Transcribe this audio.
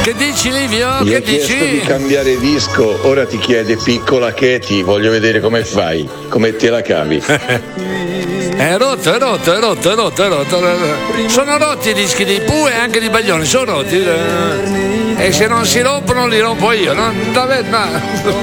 Che dici, Livio? Gli Che ho chiesto dici? di cambiare disco, ora ti chiede piccola Katy, voglio vedere come fai, come te la cavi. È rotto. Sono rotti i dischi di Pooh e anche di Baglioni, sono rotti. E se non si rompono li rompo io, no?